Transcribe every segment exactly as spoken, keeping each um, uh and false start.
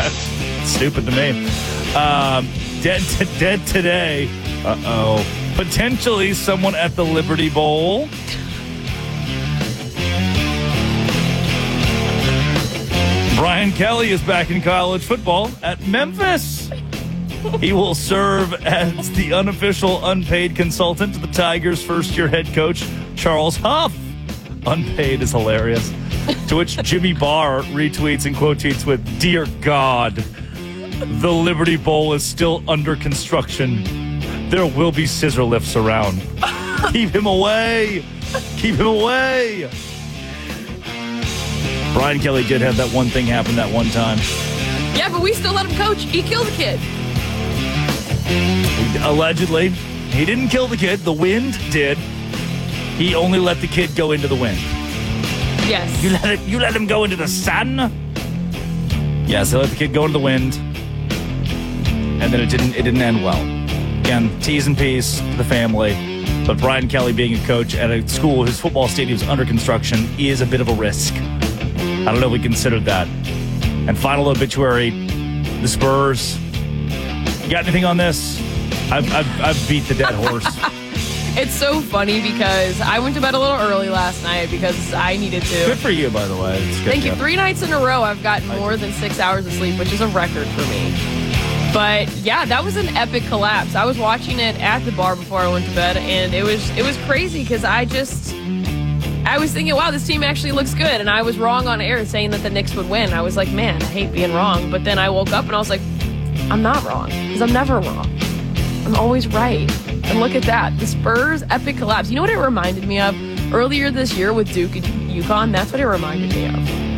Stupid to me. Um, dead, to, dead today. Uh-oh. Potentially someone at the Liberty Bowl. Brian Kelly is back in college football at Memphis. He will serve as the unofficial unpaid consultant to the Tigers' first-year head coach, Charles Huff. Unpaid is hilarious. To which Jimmy Barr retweets and quote tweets with, "Dear God, the Liberty Bowl is still under construction. There will be scissor lifts around. Keep him away. Keep him away." Brian Kelly did have that one thing happen that one time. Yeah, but we still let him coach. He killed the kid. Allegedly. He didn't kill the kid. The wind did. He only let the kid go into the wind. Yes. You let it, you let him go into the sun? Yes, they let the kid go into the wind. And then it didn't it didn't end well. Again, T's and P's to the family. But Brian Kelly being a coach at a school whose football stadium is under construction is a bit of a risk. I don't know if we considered that. And final obituary, the Spurs. You got anything on this? I've, I've, I've beat the dead horse. It's so funny because I went to bed a little early last night because I needed to. Good for you, by the way. It's good Thank you. Three nights in a row, I've gotten more than six hours of sleep, which is a record for me. But yeah, that was an epic collapse. I was watching it at the bar before I went to bed, and it was it was crazy because I just I was thinking, wow, this team actually looks good, and I was wrong on air saying that the Knicks would win. I was like, man, I hate being wrong. But then I woke up and I was like, I'm not wrong because I'm never wrong. I'm always right. And look at that, the Spurs epic collapse. You know what it reminded me of earlier this year with Duke and UConn? That's what it reminded me of.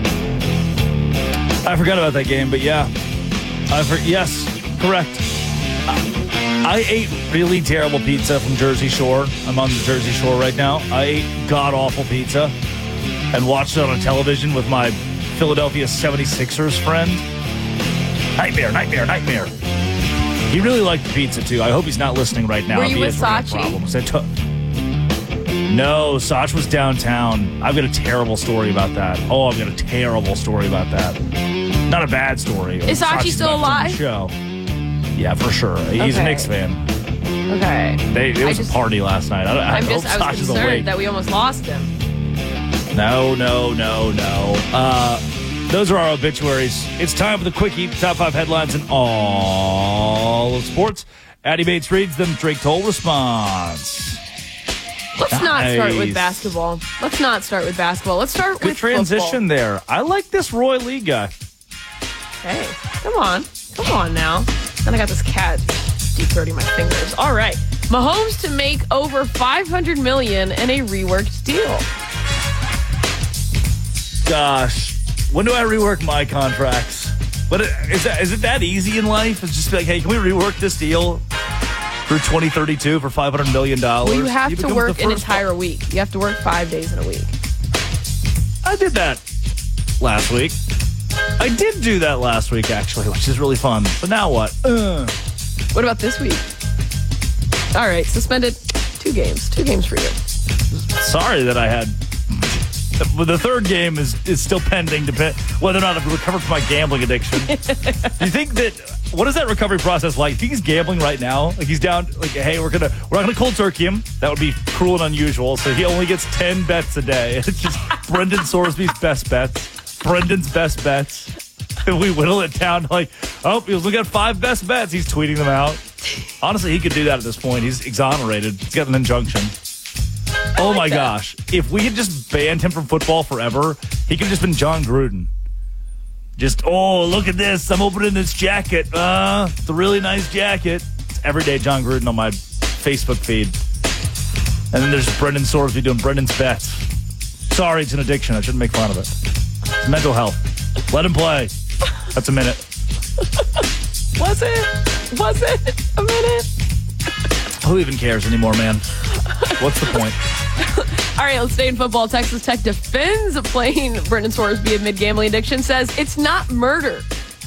I forgot about that game, but yeah, I for, yes. Correct. I ate really terrible pizza from Jersey Shore. I'm on the Jersey Shore right now. I ate god-awful pizza and watched it on a television with my Philadelphia seventy-sixers friend. Nightmare, nightmare, nightmare. He really liked the pizza, too. I hope he's not listening right now. Were you with Sachi? No, Sach was downtown. I've got a terrible story about that. Oh, I've got a terrible story about that. Not a bad story. Is Sachi still alive? Show. Yeah, for sure. He's okay. a Knicks fan. Okay. They, it was just, a party last night. I, I I'm hope just, I was Sasha's concerned awake. that we almost lost him. No, no, no, no. Uh, those are our obituaries. It's time for the Quickie. Top five headlines in all of sports. Addie Bates reads them. Drake Toll responds. Let's nice. not start with basketball. Let's not start with basketball. Let's start Good with transition football. there. I like this Roy Lee guy. Hey, come on. Come on now. Then I got this cat deep throating my fingers. All right. Mahomes to make over five hundred million dollars in a reworked deal. Gosh. When do I rework my contracts? But is, that, is it that easy in life? It's just like, hey, can we rework this deal through twenty thirty-two for five hundred million dollars? Well, you have you to work an entire week. You have to work five days in a week. I did that last week. I did do that last week, actually, which is really fun. But now what? Uh. What about this week? All right, suspended two games. Two games for you. Sorry that I had... The third game is, is still pending, depend whether or not I've recovered from my gambling addiction. Do you think that... What is that recovery process like? Do you think he's gambling right now? Like he's down... Like, hey, we're gonna we're not going to cold turkey him. That would be cruel and unusual. So he only gets ten bets a day. It's just Brendan Sorsby's best bets. Brendan's best bets. And we whittle it down to like, oh, he's looking at five best bets. He's tweeting them out. Honestly, he could do that at this point. He's exonerated. He's got an injunction. Oh, like my that. gosh. If we had just banned him from football forever, he could have just been John Gruden. Just, oh, look at this. I'm opening this jacket. Uh, it's a really nice jacket. It's everyday John Gruden on my Facebook feed. And then there's Brendan Sorsby doing Brendan's bets. Sorry, it's an addiction. I shouldn't make fun of it. It's mental health. Let him play. That's a minute. Was it? Was it a minute? Who even cares anymore, man? What's the point? All right, let's stay in football. Texas Tech defends playing Brendan Sorsby amid gambling addiction, says it's not murder.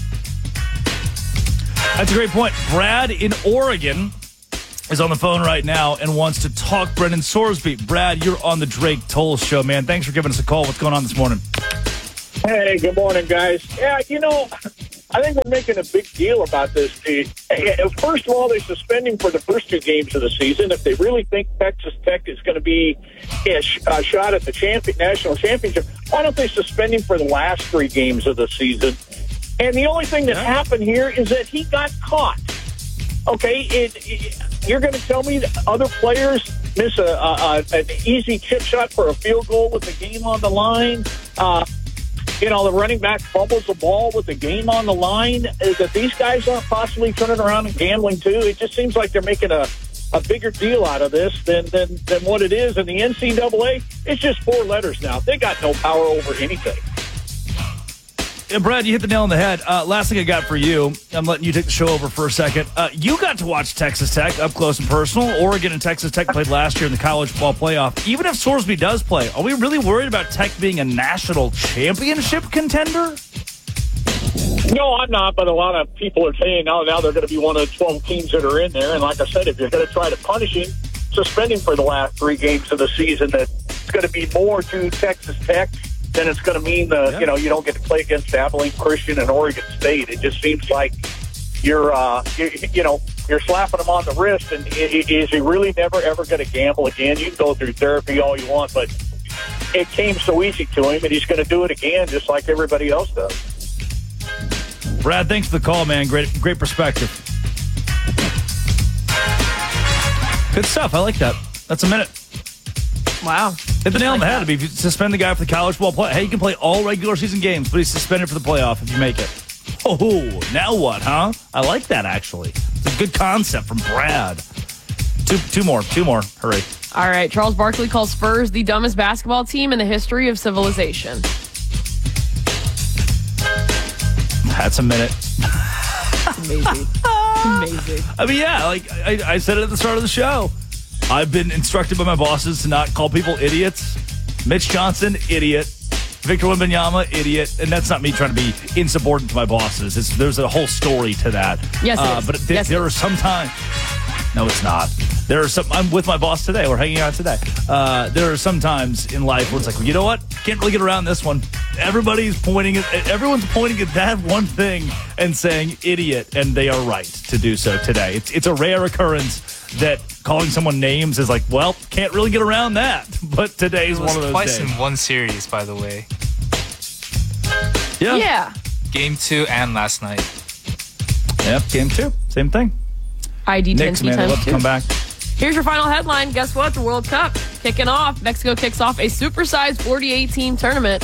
That's a great point. Brad in Oregon is on the phone right now and wants to talk Brendan Sorsby. Brad, you're on the Drake Toll Show, man. Thanks for giving us a call. What's going on this morning? Hey, good morning, guys. Yeah, you know, I think we're making a big deal about this. First of all, they suspend him for the first two games of the season. If they really think Texas Tech is going to be a shot at the champion, national championship, why don't they suspend him for the last three games of the season? And the only thing that happened here is that he got caught. Okay, it, it, you're going to tell me that other players miss a, a, a, an easy chip shot for a field goal with the game on the line? Uh, you know, the running back fumbles the ball with the game on the line. Is that these guys aren't possibly turning around and gambling too? It just seems like they're making a, a bigger deal out of this than, than, than what it is. And the N C double A, it's just four letters now. They got no power over anything. Yeah, Brad, you hit the nail on the head. Uh, last thing I got for you, I'm letting you take the show over for a second. Uh, you got to watch Texas Tech up close and personal. Oregon and Texas Tech played last year in the college football playoff. Even if Sorsby does play, are we really worried about Tech being a national championship contender? No, I'm not, but a lot of people are saying now, now they're going to be one of the twelve teams that are in there. And like I said, if you're going to try to punish him, suspend him for the last three games of the season, that's going to be more to Texas Tech then it's going to mean the yeah. you know you don't get to play against Abilene Christian and Oregon State. It just seems like you're uh, you, you know you're slapping him on the wrist. And is he really never ever going to gamble again? You can go through therapy all you want, but it came so easy to him, and he's going to do it again, just like everybody else does. Brad, thanks for the call, man. Great, great perspective. Good stuff. I like that. That's a minute. Wow. Hit the nail on the head. If you suspend the guy for the college ball play, hey, you can play all regular season games, but he's suspended for the playoff if you make it. Oh, now what, huh? I like that, actually. It's a good concept from Brad. Two, two more. Two more. Hurry. All right. Charles Barkley calls Spurs the dumbest basketball team in the history of civilization. That's a minute. Amazing. Amazing. I mean, yeah, like I, I said it at the start of the show. I've been instructed by my bosses to not call people idiots. Mitch Johnson, idiot. Victor Wembanyama, idiot. And that's not me trying to be insubordinate to my bosses. It's, there's a whole story to that. Yes, it uh, is. But th- yes, there it are is. some times. No, it's not. There are some. I'm with my boss today. We're hanging out today. Uh, there are some times in life where it's like, well, you know what? Can't really get around this one. Everybody's pointing at. Everyone's pointing at that one thing and saying idiot, and they are right to do so today. It's it's a rare occurrence that calling someone names is like, well, can't really get around that. But today's one of those twice days. in one series, by the way. Yeah. Yeah. Game two and last night. Yep. Game two. Same thing. I D ten Knicks, T man, times love to two. come back. Here's your final headline. Guess what? The World Cup kicking off. Mexico kicks off a supersized forty-eight team tournament.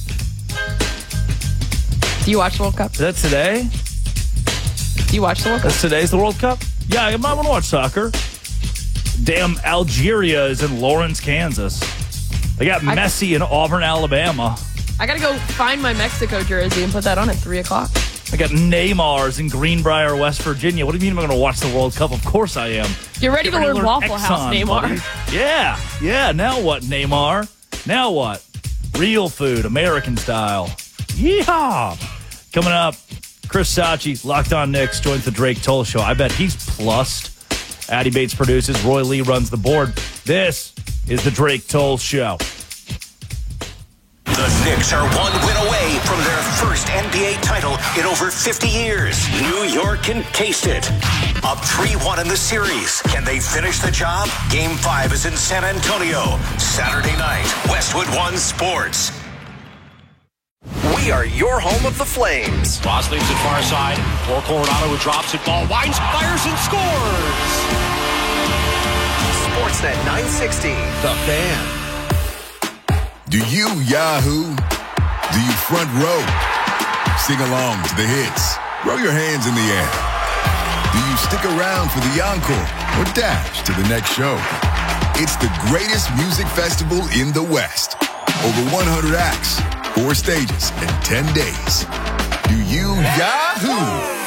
Do you watch the World Cup? Is that today? Do you watch the World Cup? That's today's the World Cup? Yeah, I'm not going to watch soccer. Damn, Algeria is in Lawrence, Kansas. They got I Messi in Auburn, Alabama. I got to go find my Mexico jersey and put that on at three o'clock. I got Neymar's in Greenbrier, West Virginia. What do you mean I'm going to watch the World Cup? Of course I am. Get ready Get to learn Waffle Exxon, House, Neymar. buddy. Yeah, yeah. Now what, Neymar? Now what? Real food, American style. Yeehaw! Coming up, Chris Sachi, Locked On Knicks, joins the Drake Toll Show. I bet he's plussed. Addy Bates produces. Roy Lee runs the board. This is the Drake Toll Show. The Knicks are one win away from their first N B A title in over fifty years. New York can taste it. Up three one in the series. Can they finish the job? Game five is in San Antonio. Saturday night, Westwood One Sports. We are your home of the Flames. Ross leaves it far side. For Coronado, who drops it. Ball winds, fires, and scores. Sportsnet nine sixty. The Fan. Do you Yahoo? Do you front row? Sing along to the hits. Throw your hands in the air. Do you stick around for the encore or dash to the next show? It's the greatest music festival in the West. Over one hundred acts, four stages, and ten days. Do you Yahoo?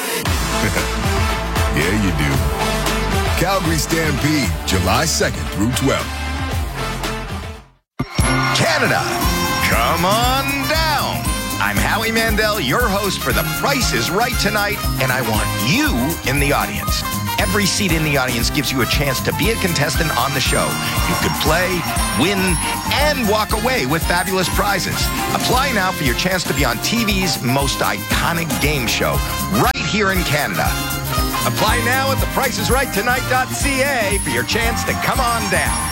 Yeah, you do. Calgary Stampede, July second through twelfth. Canada, come on down. I'm Howie Mandel, your host for The Price is Right tonight, and I want you in the audience. Every seat in the audience gives you a chance to be a contestant on the show. You could play, win, and walk away with fabulous prizes. Apply now for your chance to be on T V's most iconic game show, right here in Canada. Apply now at the price is right tonight dot c a for your chance to come on down.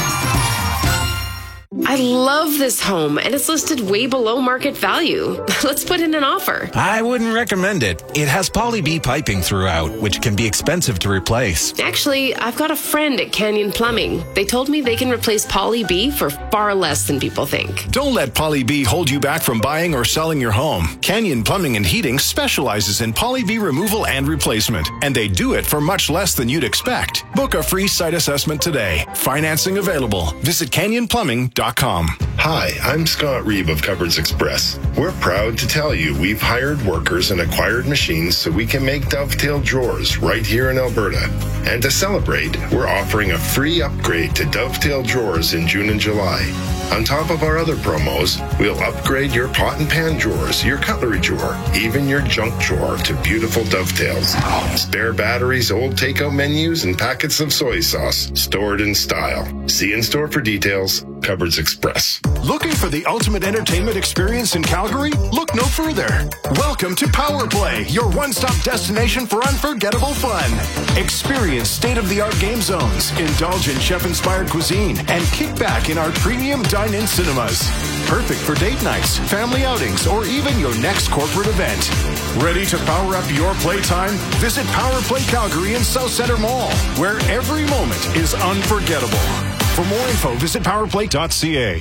I love this home, and it's listed way below market value. Let's put in an offer. I wouldn't recommend it. It has Poly B piping throughout, which can be expensive to replace. Actually, I've got a friend at Canyon Plumbing. They told me they can replace Poly B for far less than people think. Don't let Poly B hold you back from buying or selling your home. Canyon Plumbing and Heating specializes in Poly B removal and replacement, and they do it for much less than you'd expect. Book a free site assessment today. Financing available. Visit canyon plumbing dot com. Hi, I'm Scott Reeve of Cupboards Express. We're proud to tell you we've hired workers and acquired machines so we can make Dovetail drawers right here in Alberta. And to celebrate, we're offering a free upgrade to Dovetail drawers in June and July. On top of our other promos, we'll upgrade your pot and pan drawers, your cutlery drawer, even your junk drawer to beautiful Dovetails. Spare batteries, old takeout menus, and packets of soy sauce stored in style. See in store for details. Cupboards Express. Looking for the ultimate entertainment experience in Calgary? Look no further. Welcome to Power Play, your one-stop destination for unforgettable fun. Experience state-of-the-art game zones, indulge in chef-inspired cuisine, and kick back in our premium dine-in cinemas. Perfect for date nights, family outings, or even your next corporate event. Ready to power up your playtime? Visit Power Play Calgary in South Centre Mall, where every moment is unforgettable. For more info, visit power play dot c a.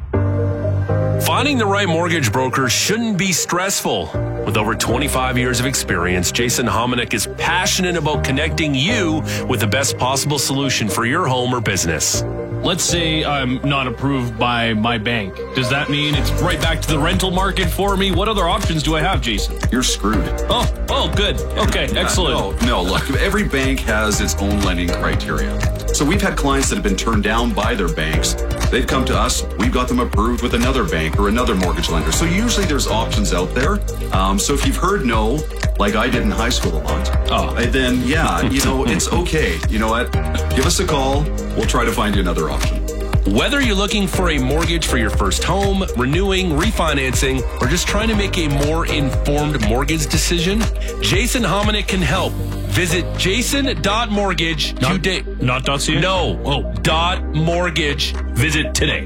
Finding the right mortgage broker shouldn't be stressful. With over twenty-five years of experience, Jason Hominick is passionate about connecting you with the best possible solution for your home or business. Let's say I'm not approved by my bank. Does that mean it's right back to the rental market for me? What other options do I have, Jason? You're screwed. Oh, oh, good. Okay, yeah, excellent. No, no, look, every bank has its own lending criteria. So we've had clients that have been turned down by their banks. They've come to us. We've got them approved with another bank or another mortgage lender. So usually there's options out there. Um, so if you've heard no, like I did in high school a lot, oh. then yeah, you know, it's okay. You know what? Give us a call. We'll try to find you another option. Whether you're looking for a mortgage for your first home, renewing, refinancing, or just trying to make a more informed mortgage decision, Jason Hominick can help. Visit jason dot mortgage today. Not .ca? No. Oh, dot mortgage. Visit today.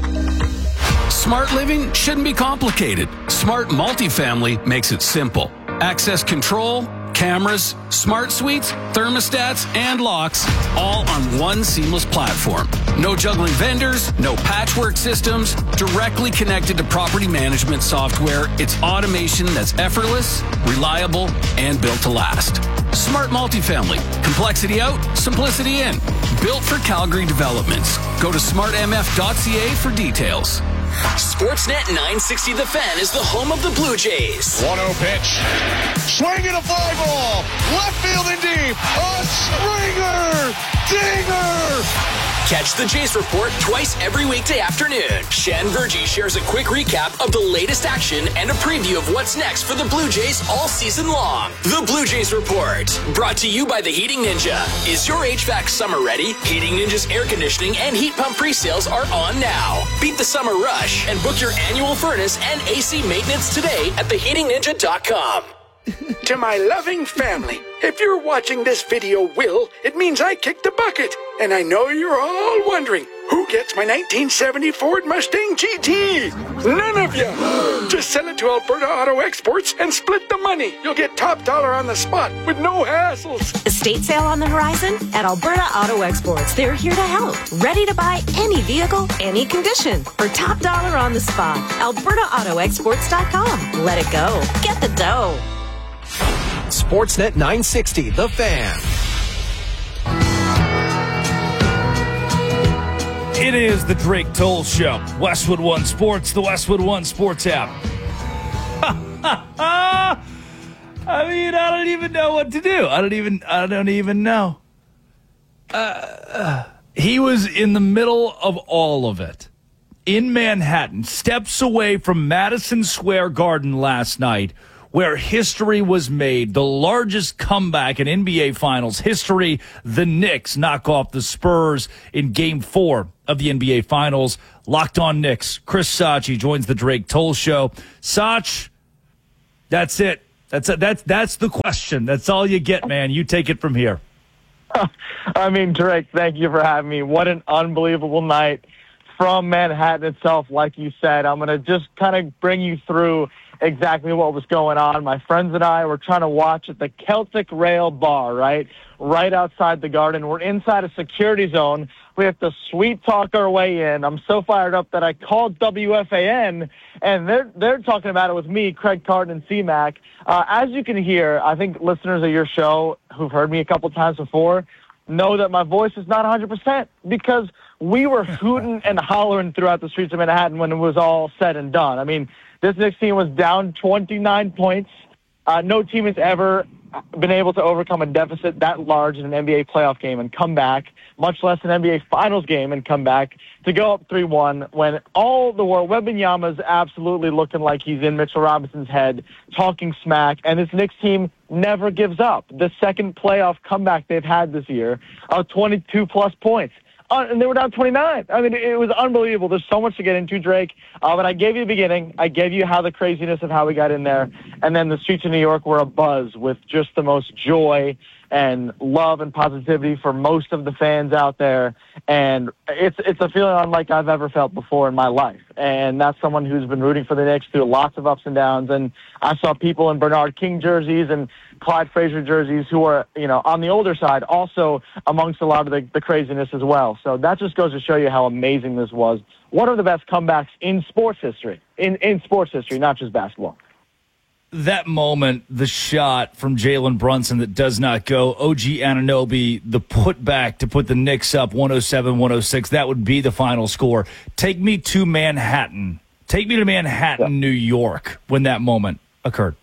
Smart living shouldn't be complicated. Smart Multifamily makes it simple. Access control, cameras, smart suites, thermostats, and locks, all on one seamless platform. No juggling vendors, no patchwork systems, directly connected to property management software. It's automation that's effortless, reliable, and built to last. Smart Multifamily. Complexity out, simplicity in. Built for Calgary developments. Go to smart m f dot c a for details. Sportsnet nine sixty The Fan is the home of the Blue Jays. one oh pitch. Swing and a fly ball. Left field and deep. A Springer. Dinger. Catch the Jays Report twice every weekday afternoon. Shan Vergy shares a quick recap of the latest action and a preview of what's next for the Blue Jays all season long. The Blue Jays Report, brought to you by the Heating Ninja. Is your H V A C summer ready? Heating Ninja's air conditioning and heat pump pre-sales are on now. Beat the summer rush and book your annual furnace and A C maintenance today at the heating ninja dot com. To my loving family, if you're watching this video, Will, it means I kicked the bucket. And I know you're all wondering, who gets my nineteen seventy Ford Mustang G T? None of you. Just sell it to Alberta Auto Exports and split the money. You'll get top dollar on the spot with no hassles. Estate sale on the horizon? At Alberta Auto Exports, they're here to help. Ready to buy any vehicle, any condition. For top dollar on the spot. Alberta Auto Exports dot com. Let it go. Get the dough. Sportsnet nine sixty, The Fan. It is the Drake Toll Show. Westwood One Sports, the Westwood One Sports app. I mean, I don't even know what to do. I don't even, I don't even know. Uh, uh, he was in the middle of all of it. in Manhattan, steps away from Madison Square Garden last night, where history was made, the largest comeback in N B A Finals history. The Knicks knock off the Spurs in Game four of the N B A Finals. Locked On Knicks. Chris Sachi joins the Drake Toll Show. Sach, that's it. That's a, that's that's the question. That's all you get, man. You take it from here. I mean, Drake, thank you for having me. What an unbelievable night from Manhattan itself, like you said. I'm going to just kind of bring you through exactly what was going on. My friends and I were trying to watch at the Celtic Rail Bar, right? Right outside the Garden. We're inside a security zone. We have to sweet talk our way in. I'm so fired up that I called W F A N, and they're they're talking about it with me, Craig Carton, and C-Mac. Uh, as you can hear, I think listeners of your show who've heard me a couple times before know that my voice is not one hundred percent because we were hooting and hollering throughout the streets of Manhattan when it was all said and done. I mean, this Knicks team was down twenty-nine points. Uh, no team has ever been able to overcome a deficit that large in an N B A playoff game and come back, much less an N B A Finals game and come back to go up three one when all the world, Wembanyama's absolutely looking like he's in Mitchell Robinson's head, talking smack, and this Knicks team never gives up. The second playoff comeback they've had this year of twenty-two plus points. Uh, and they were down twenty-nine. I mean, it was unbelievable. There's so much to get into, Drake. Uh, but I gave you the beginning. I gave you how the craziness of how we got in there. And then the streets of New York were abuzz with just the most joy and love and positivity for most of the fans out there. And it's it's a feeling unlike I've ever felt before in my life. And that's someone who's been rooting for the Knicks through lots of ups and downs. And I saw people in Bernard King jerseys and Clyde Frazier jerseys who are, you know, on the older side, also amongst a lot of the, the craziness as well. So that just goes to show you how amazing this was. One of the best comebacks in sports history, in, in sports history, not just basketball. That moment, the shot from Jalen Brunson that does not go, O G Anunoby, the putback to put the Knicks up one oh seven one oh six, that would be the final score. Take me to Manhattan. Take me to Manhattan, yeah. New York, when that moment occurred.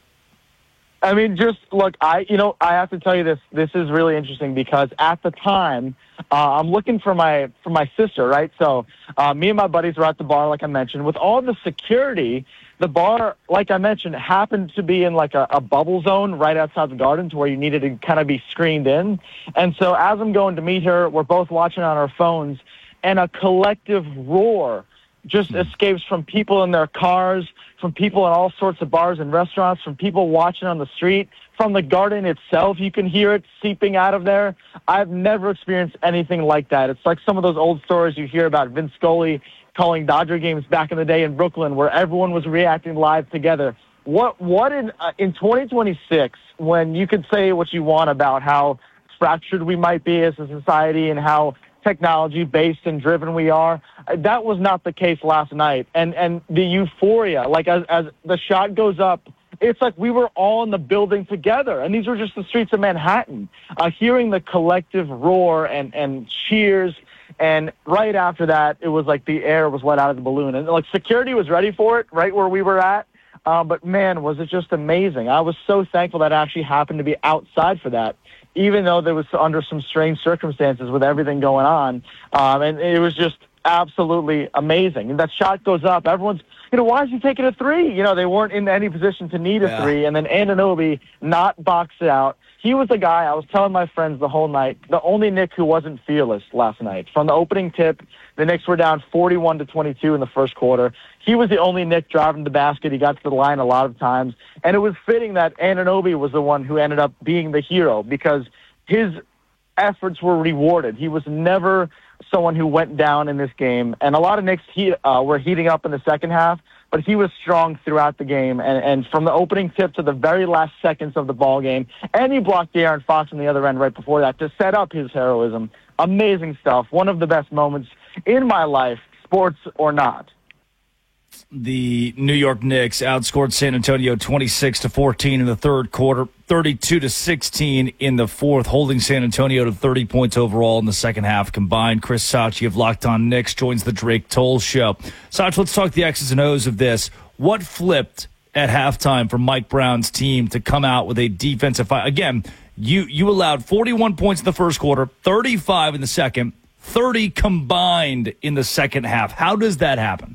I mean, just look, I, you know, I have to tell you this, this is really interesting because at the time, uh, I'm looking for my, for my sister, right? So, uh, me and my buddies were at the bar, like I mentioned, with all the security. The bar, like I mentioned, happened to be in like a, a bubble zone right outside the Garden to where you needed to kind of be screened in. And so as I'm going to meet her, we're both watching on our phones, and a collective roar just escapes from people in their cars, from people in all sorts of bars and restaurants, from people watching on the street, from the Garden itself. You can hear it seeping out of there. I've never experienced anything like that. It's like some of those old stories you hear about Vince Scully calling Dodger games back in the day in Brooklyn where everyone was reacting live together. What what in uh, in twenty twenty-six, when you could say what you want about how fractured we might be as a society and how technology-based and driven we are, that was not the case last night. And and the euphoria, like as, as the shot goes up, it's like we were all in the building together. And these were just the streets of Manhattan. Uh, hearing the collective roar and, and cheers. And right after that, it was like the air was let out of the balloon. And like security was ready for it right where we were at. Uh, but man, was it just amazing. I was so thankful that I actually happened to be outside for that, even though there was under some strange circumstances with everything going on. Um, and it was just absolutely amazing. And that shot goes up. Everyone's, you know, why is he taking a three? You know, they weren't in any position to need a yeah. three. And then Anunoby not boxed it out. He was the guy, I was telling my friends the whole night, the only Knick who wasn't fearless last night. From the opening tip, the Knicks were down forty-one to twenty-two in the first quarter. He was the only Knick driving the basket. He got to the line a lot of times. And it was fitting that Anunoby was the one who ended up being the hero because his efforts were rewarded. He was never someone who went down in this game. And a lot of Knicks he, uh, were heating up in the second half, but he was strong throughout the game. And, and from the opening tip to the very last seconds of the ball game, and he blocked De'Aaron Fox on the other end right before that to set up his heroism. Amazing stuff. One of the best moments in my life, sports or not. The New York Knicks outscored San Antonio twenty-six to fourteen in the third quarter, thirty-two to sixteen in the fourth, holding San Antonio to thirty points overall in the second half combined. Chris Sachi of Locked On Knicks joins the Drake Toll Show. Sachi, let's talk the X's and O's of this. What flipped at halftime for Mike Brown's team to come out with a defensive fight? Again, you, you allowed forty-one points in the first quarter, thirty-five in the second, thirty combined in the second half. How does that happen?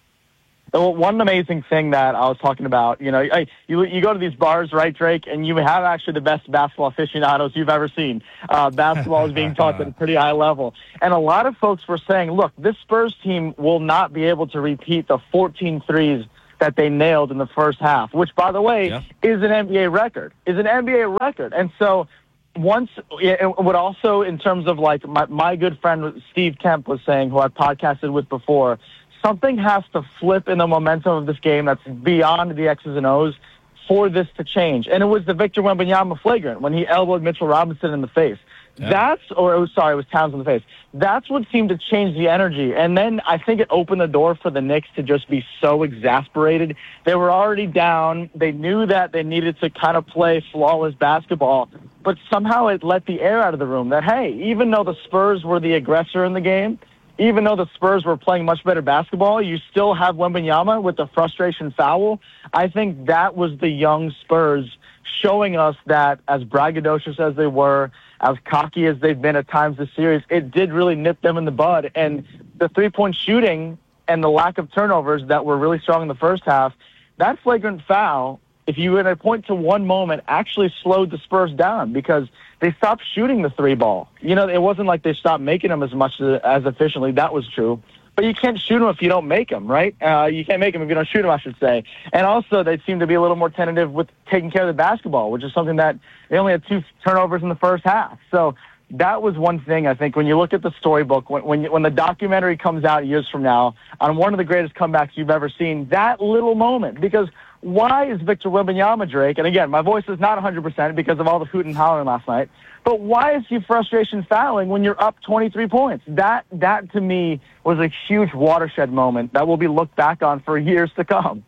Well, one amazing thing that I was talking about, you know, I, you you go to these bars, right, Drake, and you have actually the best basketball aficionados you've ever seen. Uh, basketball is being taught at a pretty high level. And a lot of folks were saying, look, this Spurs team will not be able to repeat the fourteen threes that they nailed in the first half, which, by the way, yeah. is an N B A record, is an N B A record. And so once, it would also, in terms of like my, my good friend Steve Kemp was saying, who I podcasted with before, something has to flip in the momentum of this game that's beyond the X's and O's for this to change. And it was the Victor Wembanyama flagrant when he elbowed Mitchell Robinson in the face. Yeah. That's, or it was, sorry, it was Towns in the face. That's what seemed to change the energy. And then I think it opened the door for the Knicks to just be so exasperated. They were already down. They knew that they needed to kind of play flawless basketball. But somehow it let the air out of the room that, hey, even though the Spurs were the aggressor in the game, even though the Spurs were playing much better basketball, you still have Wembanyama with the frustration foul. I think that was the young Spurs showing us that, as braggadocious as they were, as cocky as they've been at times this series, it did really nip them in the bud. And the three-point shooting and the lack of turnovers that were really strong in the first half, that flagrant foul, if you were to point to one moment, actually slowed the Spurs down because they stopped shooting the three ball. You know, it wasn't like they stopped making them as much as, as efficiently. That was true. But you can't shoot them if you don't make them, right? Uh, you can't make them if you don't shoot them, I should say. And also, they seem to be a little more tentative with taking care of the basketball, which is something that they only had two turnovers in the first half. So that was one thing, I think, when you look at the storybook, when when, you, when the documentary comes out years from now on one of the greatest comebacks you've ever seen, that little moment, because why is Victor Wembanyama, Drake, and again, my voice is not one hundred percent because of all the hoot and hollering last night, but why is he frustration fouling when you're up twenty-three points? That, that to me, was a huge watershed moment that will be looked back on for years to come.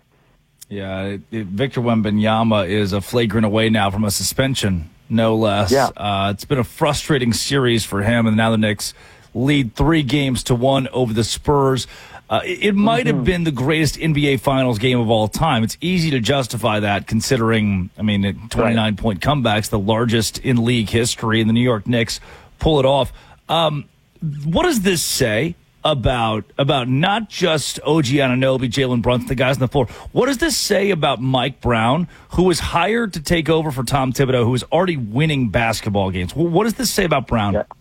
Yeah, it, it, Victor Wembanyama is a flagrant away now from a suspension, no less. Yeah. Uh, it's been a frustrating series for him, and now the Knicks lead three games to one over the Spurs. Uh, it, it might mm-hmm. have been the greatest N B A Finals game of all time. It's easy to justify that considering, I mean, twenty-nine point comebacks, the largest in league history, and the New York Knicks pull it off. Um, what does this say about about not just O G Anunoby, Jalen Brunson, the guys on the floor? What does this say about Mike Brown, who was hired to take over for Tom Thibodeau, who is already winning basketball games? What does this say about Brown? Yeah.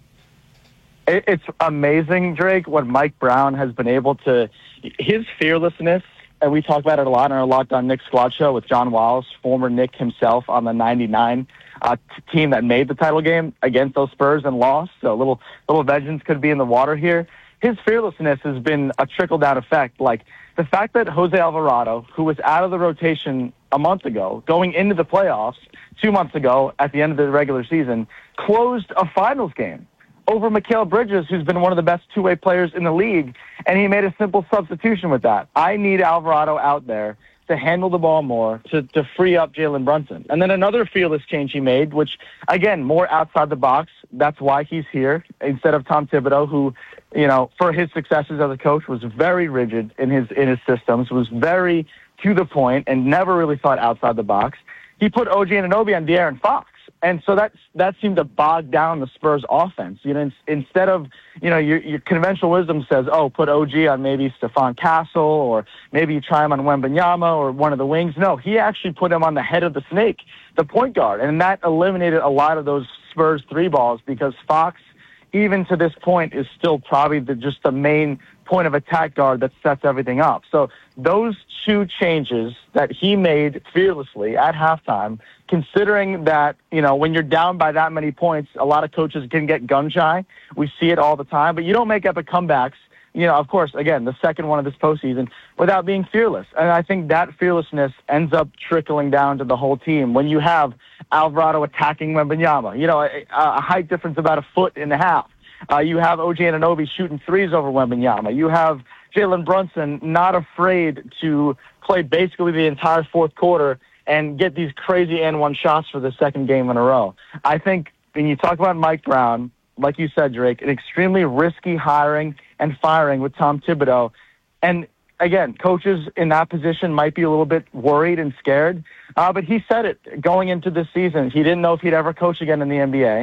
It's amazing, Drake, what Mike Brown has been able to, his fearlessness, and we talk about it a lot in our Locked On Knicks squad show with John Wallace, former Knick himself on the ninety-nine uh, t- team that made the title game against those Spurs and lost. So a little, little vengeance could be in the water here. His fearlessness has been a trickle-down effect. Like the fact that Jose Alvarado, who was out of the rotation a month ago, going into the playoffs two months ago at the end of the regular season, closed a finals game over Mikal Bridges, who's been one of the best two-way players in the league, and he made a simple substitution with that. I need Alvarado out there to handle the ball more, to, to free up Jalen Brunson. And then another fearless change he made, which, again, more outside the box. That's why he's here, instead of Tom Thibodeau, who, you know, for his successes as a coach, was very rigid in his in his systems, was very to the point, and never really thought outside the box. He put O G Anunoby on De'Aaron Fox. And so that that seemed to bog down the Spurs offense. You know, in, instead of, you know, your, your conventional wisdom says, oh, put O G on maybe Stephon Castle, or maybe you try him on Wembanyama or one of the wings. No, he actually put him on the head of the snake, the point guard. And that eliminated a lot of those Spurs three balls because Fox, even to this point, is still probably the, just the main point of attack guard that sets everything up. So those two changes that he made fearlessly at halftime, considering that, you know, when you're down by that many points, a lot of coaches can get gun shy. We see it all the time, but you don't make epic comebacks, you know, of course, again, the second one of this postseason, without being fearless. And I think that fearlessness ends up trickling down to the whole team. When you have Alvarado attacking Wembanyama, you know, a, a height difference about a foot and a half. Uh, you have O G Anunoby shooting threes over Wembanyama. You have Jalen Brunson not afraid to play basically the entire fourth quarter and get these crazy and one shots for the second game in a row. I think when you talk about Mike Brown, like you said, Drake, an extremely risky hiring and firing with Tom Thibodeau. And again, coaches in that position might be a little bit worried and scared, uh, but he said it going into this season. He didn't know if he'd ever coach again in the N B A.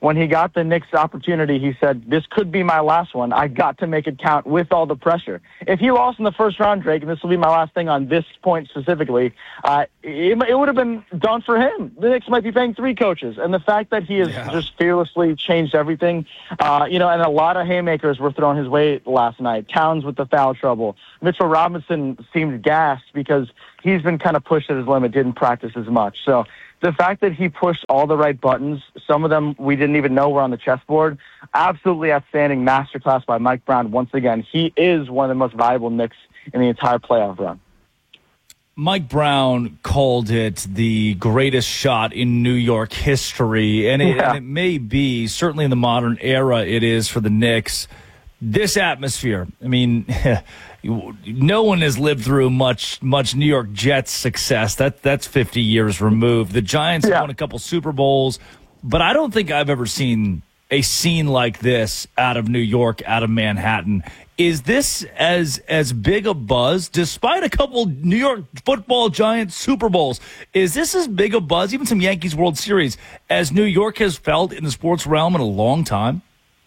when he got the Knicks opportunity, he said, this could be my last one. I got to make it count with all the pressure. If he lost in the first round, Drake, and this will be my last thing on this point specifically, uh, it, it would have been done for him. The Knicks might be paying three coaches. And the fact that he has yeah. just fearlessly changed everything, uh, you know, and a lot of haymakers were thrown his way last night. Towns with the foul trouble. Mitchell Robinson seemed gassed because he's been kind of pushed at his limit, didn't practice as much. So the fact that he pushed all the right buttons, some of them we didn't even know were on the chessboard, absolutely outstanding masterclass by Mike Brown. Once again, he is one of the most valuable Knicks in the entire playoff run. Mike Brown called it the greatest shot in New York history, and it, yeah. and it may be, certainly in the modern era, it is for the Knicks. This atmosphere, I mean, no one has lived through much much New York Jets success. That That's fifty years removed. The Giants yeah. have won a couple Super Bowls, but I don't think I've ever seen a scene like this out of New York, out of Manhattan. Is this as as big a buzz, despite a couple New York football Giants Super Bowls? Is this as big a buzz, even some Yankees World Series, as New York has felt in the sports realm in a long time?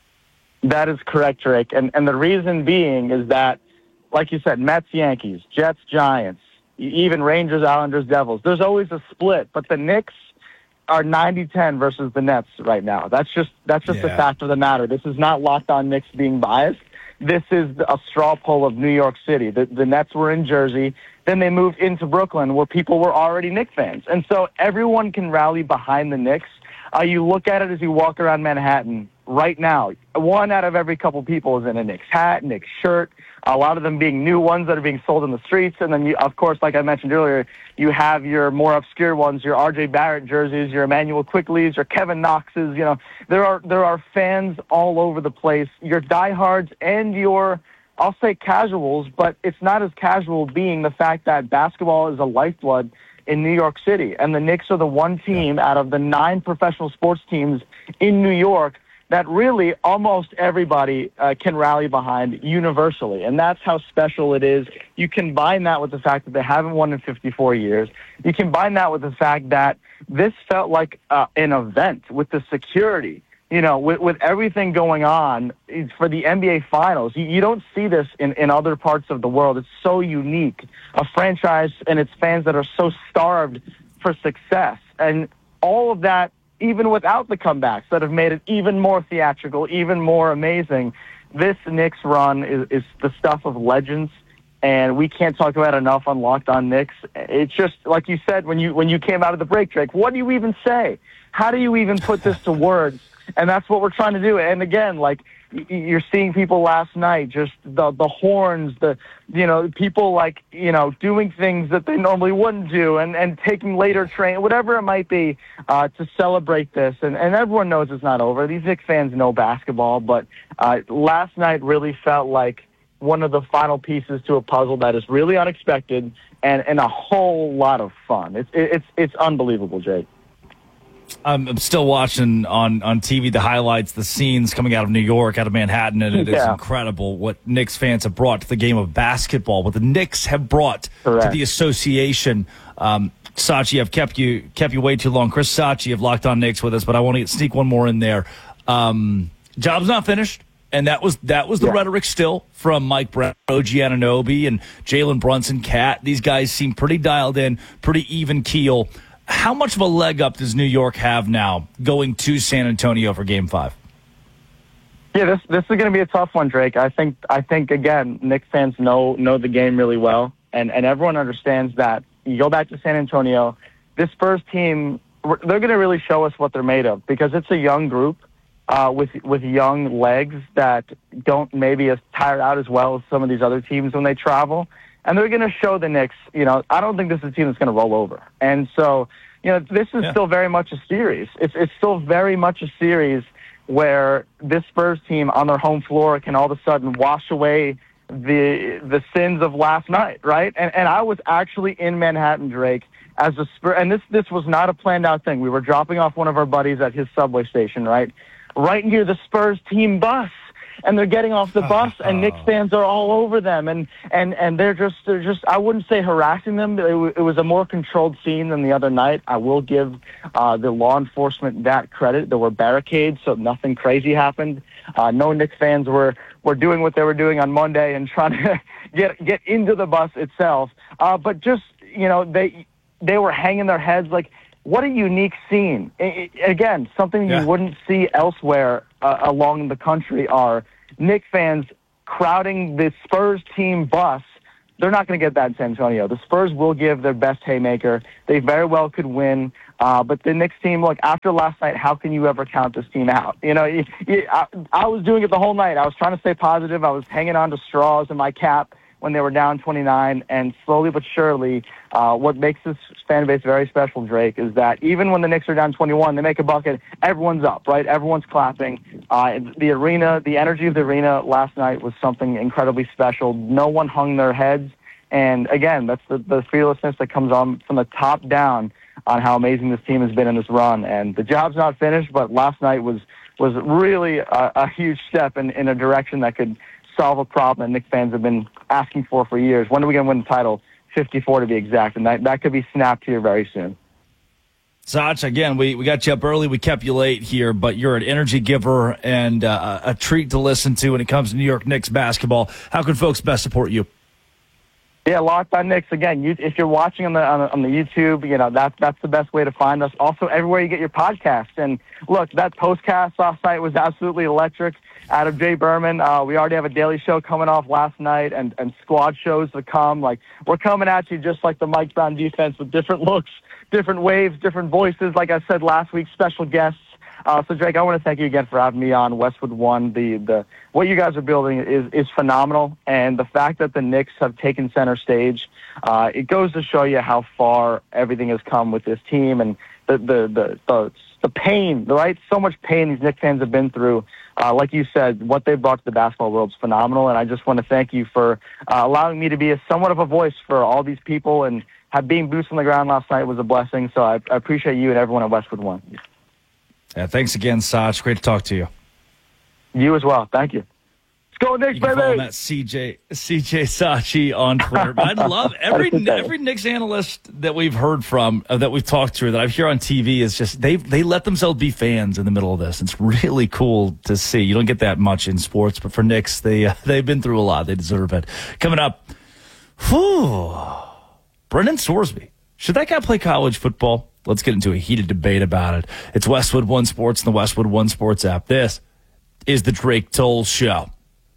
That is correct, Drake. And and the reason being is that, like you said, Mets, Yankees, Jets, Giants, even Rangers, Islanders, Devils. There's always a split, but the Knicks are ninety ten versus the Nets right now. That's just that's just yeah. the fact of the matter. This is not Locked On Knicks being biased. This is a straw poll of New York City. The, the Nets were in Jersey. Then they moved into Brooklyn where people were already Knicks fans. And so everyone can rally behind the Knicks. Uh, you look at it as you walk around Manhattan right now. One out of every couple people is in a Knicks hat, Knicks shirt, a lot of them being new ones that are being sold in the streets. And then, you, of course, like I mentioned earlier, you have your more obscure ones, your R J Barrett jerseys, your Emmanuel Quickleys, your Kevin Knoxes. You know, there are there are fans all over the place, your diehards and your, I'll say casuals, but it's not as casual being the fact that basketball is a lifeblood in New York City. And the Knicks are the one team out of the nine professional sports teams in New York that really almost everybody uh, can rally behind universally. And that's how special it is. You combine that with the fact that they haven't won in fifty-four years. You combine that with the fact that this felt like uh, an event with the security, you know, with, with everything going on for the N B A Finals. You, you don't see this in, in other parts of the world. It's so unique. A franchise and its fans that are so starved for success. And all of that, even without the comebacks that have made it even more theatrical, even more amazing. This Knicks run is, is the stuff of legends, and we can't talk about it enough on Locked On Knicks. It's just, like you said, when you when you came out of the break, Drake, what do you even say? How do you even put this to words? And that's what we're trying to do. And again, like, you're seeing people last night, just the the horns, the, you know, people like, you know, doing things that they normally wouldn't do and, and taking later train, whatever it might be, uh, to celebrate this. And, and everyone knows it's not over. These Knicks fans know basketball, but uh, last night really felt like one of the final pieces to a puzzle that is really unexpected and, and a whole lot of fun. It's, it's, it's unbelievable, Jake. I'm, I'm still watching on, on T V the highlights, the scenes coming out of New York, out of Manhattan, and it yeah. is incredible what Knicks fans have brought to the game of basketball, what the Knicks have brought Correct. to the association. Um, Sachi, I've kept you kept you way too long. Chris Sachi of Locked On Knicks with us, but I want to sneak one more in there. Um, job's not finished, and that was that was the yeah. rhetoric still from Mike Brown, O G Anunoby, and Jalen Brunson, Cat. These guys seem pretty dialed in, pretty even keel. How much of a leg up does New York have now going to San Antonio for Game Five? Yeah, this this is going to be a tough one, Drake. I think I think again, Knicks fans know know the game really well, and and everyone understands that. You go back to San Antonio, this Spurs team, they're going to really show us what they're made of because it's a young group uh, with with young legs that don't maybe as tired out as well as some of these other teams when they travel. And they're going to show the Knicks, you know, I don't think this is a team that's going to roll over. And so, you know, this is yeah. still very much a series. It's it's still very much a series where this Spurs team on their home floor can all of a sudden wash away the the sins of last night, right? And and I was actually in Manhattan, Drake, as a Spurs, and this this was not a planned out thing. We were dropping off one of our buddies at his subway station, right? Right near the Spurs team bus. and they're getting off the bus, and Knicks fans are all over them, and and and they're just they're just I wouldn't say harassing them. It, w- it was a more controlled scene than the other night. I will give uh, the law enforcement that credit. There were barricades, so nothing crazy happened. Uh, no Knicks fans were were doing what they were doing on Monday and trying to get get into the bus itself. Uh, but just you know they they were hanging their heads like. What a unique scene. I, I, again, something Yeah. you wouldn't see elsewhere uh, along the country are Knicks fans crowding the Spurs team bus. They're not going to get that in San Antonio. The Spurs will give their best haymaker. They very well could win. Uh, but the Knicks team, look, after last night, how can you ever count this team out? You know, you, you, I, I was doing it the whole night. I was trying to stay positive. I was hanging on to straws in my cap when they were down twenty-nine, and slowly but surely, uh, what makes this fan base very special, Drake, is that even when the Knicks are down twenty-one, they make a bucket, everyone's up, right? Everyone's clapping. Uh, the arena, the energy of the arena last night was something incredibly special. No one hung their heads, and again, that's the, the fearlessness that comes on from the top down on how amazing this team has been in this run. And the job's not finished, but last night was was really a, a huge step in, in a direction that could solve a problem that Knicks fans have been asking for for years. When are we going to win the title? fifty-four to be exact, and that, that could be snapped here very soon. Sach, again, we, we got you up early. We kept you late here, but you're an energy giver and uh, a treat to listen to when it comes to New York Knicks basketball. How can folks best support you? Yeah, Locked on Knicks. Again, you, if you're watching on the, on the on the YouTube, you know that's that's the best way to find us. Also, everywhere you get your podcasts. And look, that postcast last night was absolutely electric. Out of Jay Berman, uh, we already have a daily show coming off last night, and and squad shows to come. Like we're coming at you just like the Mike Brown defense with different looks, different waves, different voices. Like I said last week, special guests. Uh, so Drake, I want to thank you again for having me on Westwood One. The the what you guys are building is is phenomenal, and the fact that the Knicks have taken center stage, uh, it goes to show you how far everything has come with this team, and the the the the, the pain, right? So much pain these Knicks fans have been through. Uh, like you said, what they've brought to the basketball world is phenomenal, and I just want to thank you for uh, allowing me to be a somewhat of a voice for all these people, and have being boots on the ground last night was a blessing. So I, I appreciate you and everyone at Westwood One. Yeah, thanks again, Sach. Great to talk to you. You as well. Thank you. Let's go, Knicks, You can follow baby. him at C J C J Sachi on Twitter. But I love every every Knicks analyst that we've heard from, uh, that we've talked to, that I hear on T V is just they they let themselves be fans in the middle of this. It's really cool to see. You don't get that much in sports, but for Knicks, they uh, they've been through a lot. They deserve it. Coming up, whew, Brendan Sorsby. Should that guy play college football? Let's get into a heated debate about it. It's Westwood One Sports and the Westwood One Sports app. This is the Drake Toll Show.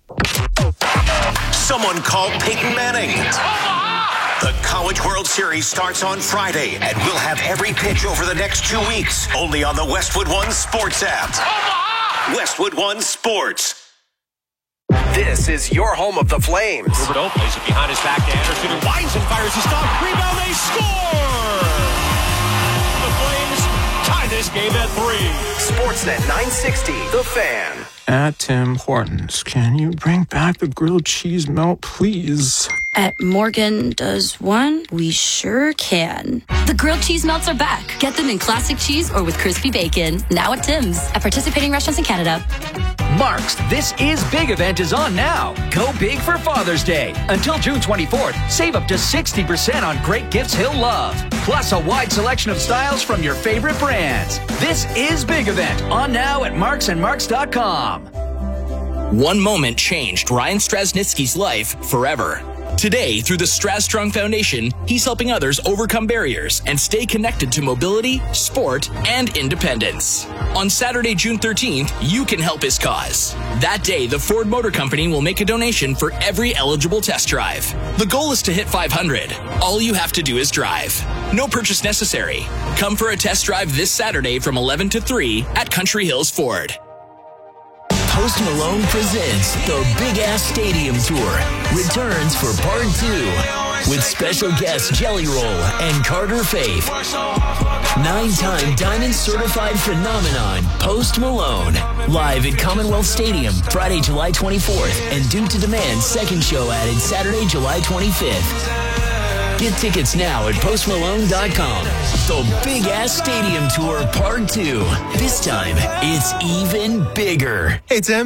Someone called Peyton Manning. The College World Series starts on Friday, and we'll have every pitch over the next two weeks, only on the Westwood One Sports app. Westwood One Sports. This is your home of the Flames. Roberto plays it behind his back to Anderson, who winds and fires his stop. Rebound, they score! The Flames tie this game at three. Sportsnet nine sixty, The Fan. At Tim Hortons, can you bring back the grilled cheese melt, please? At Morgan Does One, we sure can. The grilled cheese melts are back. Get them in classic cheese or with crispy bacon. Now at Tim's. At participating restaurants in Canada. Mark's This Is Big event is on now. Go big for Father's Day. Until June twenty-fourth, save up to sixty percent on great gifts he'll love. Plus a wide selection of styles from your favorite brands. This Is Big event on now at marks and marks dot com. One moment changed Ryan Strasnitsky's life forever. Today, through the Strastrung Foundation, he's helping others overcome barriers and stay connected to mobility, sport, and independence. On Saturday, June thirteenth, you can help his cause. That day, the Ford Motor Company will make a donation for every eligible test drive. The goal is to hit five hundred. All you have to do is drive. No purchase necessary. Come for a test drive this Saturday from eleven to three at Country Hills Ford. Post Malone presents the Big Ass Stadium Tour returns for part two with special guests Jelly Roll and Carter Faith. Nine-time Diamond Certified Phenomenon Post Malone live at Commonwealth Stadium Friday, July twenty-fourth, and Due to Demand second show added Saturday, July twenty-fifth. Get tickets now at post malone dot com. The Big Ass Stadium Tour Part two. This time, it's even bigger. Hey, Tim.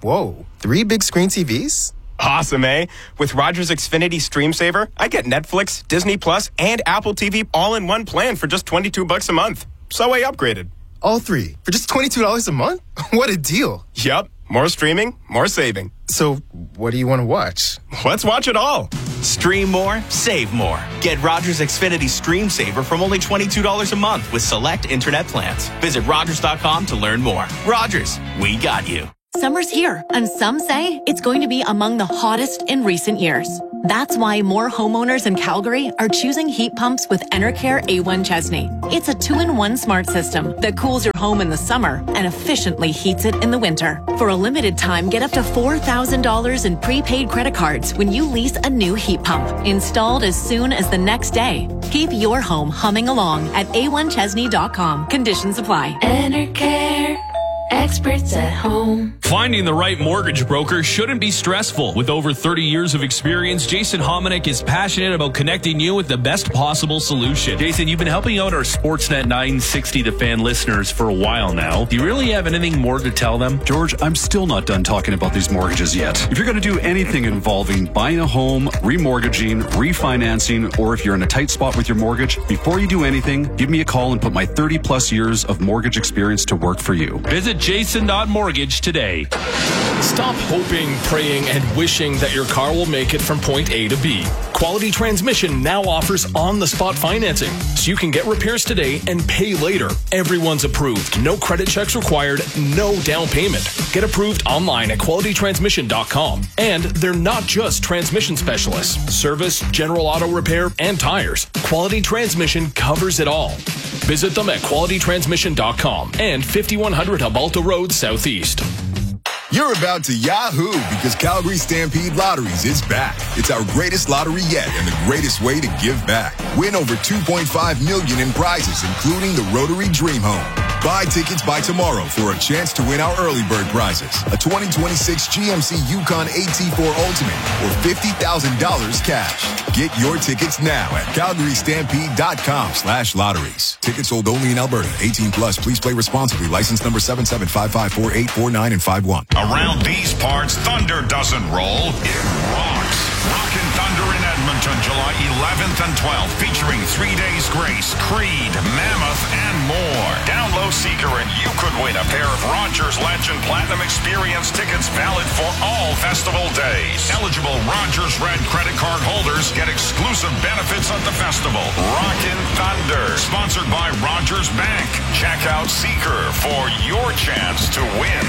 Whoa, three big screen T Vs? Awesome, eh? With Rogers Xfinity Stream Saver, I get Netflix, Disney Plus, and Apple T V all in one plan for just twenty-two bucks a month. So I upgraded. All three for just twenty-two dollars a month? What a deal. Yup. More streaming, more saving. So what do you want to watch? Let's watch it all. Stream more, save more. Get Rogers Xfinity Stream Saver from only twenty-two dollars a month with select internet plans. Visit Rogers dot com to learn more. Rogers, we got you. Summer's here, and some say it's going to be among the hottest in recent years. That's why more homeowners in Calgary are choosing heat pumps with Enercare A one Chesney. It's a two-in-one smart system that cools your home in the summer and efficiently heats it in the winter. For a limited time, get up to four thousand dollars in prepaid credit cards when you lease a new heat pump, installed as soon as the next day. Keep your home humming along at A one Chesney dot com. Conditions apply. Enercare. Experts at home. Finding the right mortgage broker shouldn't be stressful. With over thirty years of experience, Jason Hominick is passionate about connecting you with the best possible solution. Jason, you've been helping out our Sportsnet nine sixty The Fan listeners for a while now. Do you really have anything more to tell them? George, I'm still not done talking about these mortgages yet. If you're going to do anything involving buying a home, remortgaging, refinancing, or if you're in a tight spot with your mortgage, before you do anything, give me a call and put my thirty plus years of mortgage experience to work for you. Visit Jason dot mortgage today. Stop hoping, praying, and wishing that your car will make it from point A to B. Quality Transmission now offers on-the-spot financing, so you can get repairs today and pay later. Everyone's approved. No credit checks required, no down payment. Get approved online at quality transmission dot com. And they're not just transmission specialists. Service, general auto repair, and tires. Quality Transmission covers it all. Visit them at quality transmission dot com and fifty-one hundred Hubalta Road Southeast. You're about to Yahoo because Calgary Stampede Lotteries is back. It's our greatest lottery yet and the greatest way to give back. Win over two point five million dollars in prizes, including the Rotary Dream Home. Buy tickets by tomorrow for a chance to win our early bird prizes. A twenty twenty-six G M C Yukon A T four Ultimate or fifty thousand dollars cash. Get your tickets now at calgary stampede dot com slash lotteries. Tickets sold only in Alberta. eighteen plus. Please play responsibly. License number seven seven five five four eight four nine and five one. Around these parts, thunder doesn't roll, it rocks. Rockin' Thunder in Edmonton, July eleventh and twelfth, featuring Three Days Grace, Creed, Mammoth, and more. Download Seeker and you could win a pair of Rogers Legend Platinum Experience tickets valid for all festival days. Eligible Rogers Red credit card holders get exclusive benefits at the festival. Rockin' Thunder, sponsored by Rogers Bank. Check out Seeker for your chance to win.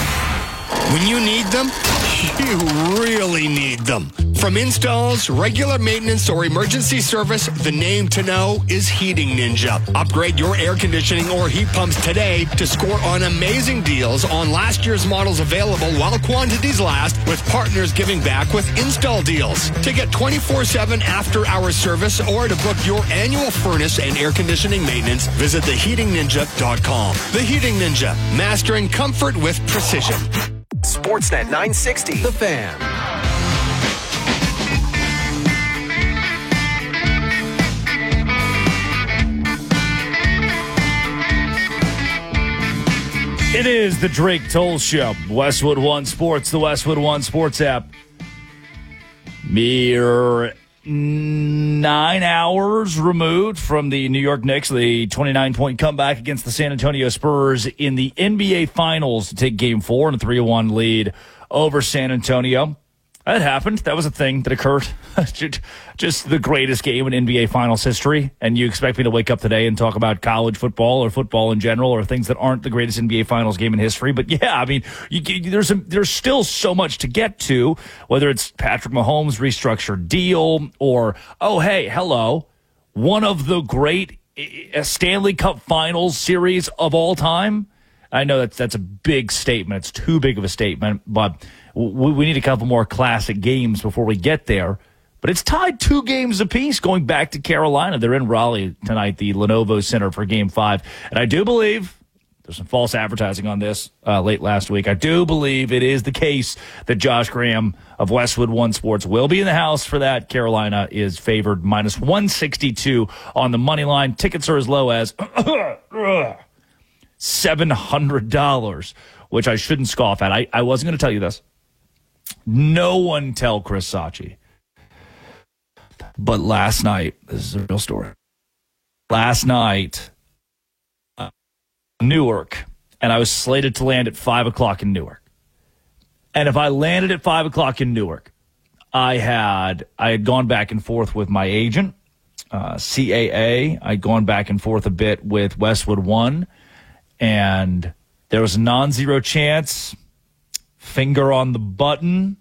When you need them, you really need them. From installs, regular maintenance, or emergency service, the name to know is Heating Ninja. Upgrade your air conditioning or heat pumps today to score on amazing deals on last year's models available while quantities last, with partners giving back with install deals. To get twenty-four seven after-hour service or to book your annual furnace and air conditioning maintenance, visit the heating ninja dot com. The Heating Ninja, mastering comfort with precision. Sportsnet nine sixty, The Fan. It is the Drake Toll Show. Westwood One Sports, the Westwood One Sports app. Mere nine hours removed from the New York Knicks, the twenty-nine point comeback against the San Antonio Spurs in the N B A Finals to take Game four in a three one lead over San Antonio. That happened. That was a thing that occurred. Just the greatest game in N B A Finals history. And you expect me to wake up today and talk about college football or football in general or things that aren't the greatest N B A Finals game in history. But yeah, I mean, you, you, there's a, there's still so much to get to, whether it's Patrick Mahomes' restructured deal or, oh, hey, hello, one of the great Stanley Cup Finals series of all time. I know that's, that's a big statement. It's too big of a statement, but we, we need a couple more classic games before we get there. But it's tied two games apiece going back to Carolina. They're in Raleigh tonight, the Lenovo Center for Game five. And I do believe, there's some false advertising on this uh, late last week, I do believe it is the case that Josh Graham of Westwood One Sports will be in the house for that. Carolina is favored minus one sixty-two on the money line. Tickets are as low as seven hundred dollars, which I shouldn't scoff at. I, I wasn't going to tell you this. No one tell Chris Sachi. But last night, this is a real story. Last night, uh, Newark, and I was slated to land at five o'clock in Newark. And if I landed at five o'clock in Newark, I had I had gone back and forth with my agent, uh, C A A. I'd gone back and forth a bit with Westwood One, and there was a non-zero chance, finger on the button,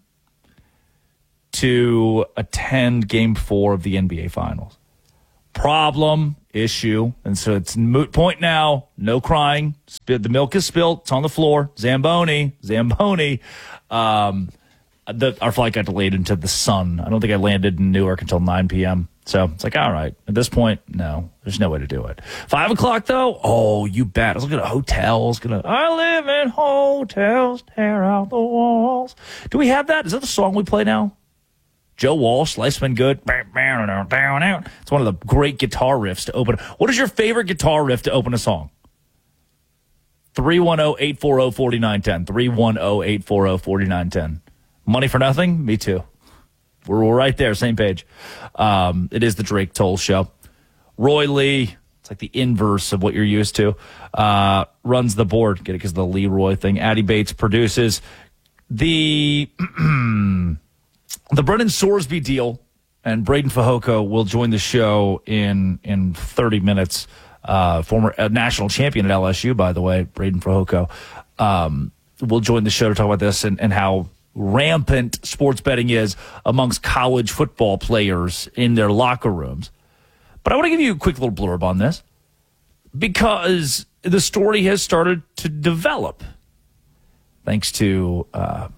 to attend Game Four of the N B A Finals. Problem, issue, and so it's moot point now. No crying. The milk is spilled. It's on the floor. Zamboni, Zamboni. Um, the, our flight got delayed into the sun. I don't think I landed in Newark until nine p.m. So it's like, all right. At this point, no, there's no way to do it. Five o'clock, though? Oh, you bet. I was looking at hotels. Gonna, I live in hotels, tear out the walls. Do we have that? Is that the song we play now? Joe Walsh, Life's Been Good. It's one of the great guitar riffs to open. What is your favorite guitar riff to open a song? three one zero, eight four zero, four nine one zero. three one zero, eight four zero, four nine one zero. Money for Nothing? Me too. We're, we're right there, same page. Um, it is the Drake Toll Show. Roy Lee, it's like the inverse of what you're used to, uh, runs the board. Get it because of the Leroy thing. Addie Bates produces. The... The Brendan Sorsby deal, and Braden Fajoko will join the show in in thirty minutes. Uh, former uh, national champion at L S U, by the way, Braden Fajoko, um, will join the show to talk about this and, and how rampant sports betting is amongst college football players in their locker rooms. But I want to give you a quick little blurb on this because the story has started to develop thanks to uh,